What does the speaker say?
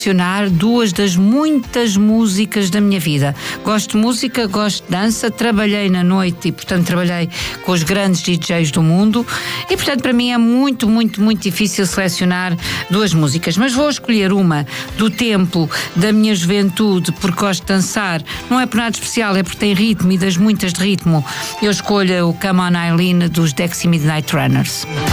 selecionar duas das muitas músicas da minha vida. Gosto de música, gosto de dança, trabalhei na noite e, portanto, trabalhei com os grandes DJs do mundo e, portanto, para mim é muito, muito, muito difícil selecionar duas músicas, mas vou escolher uma do tempo da minha juventude, porque gosto de dançar, não é por nada especial, é porque tem ritmo e das muitas de ritmo. Eu escolho o Come On Eileen dos Dexy Midnight Runners.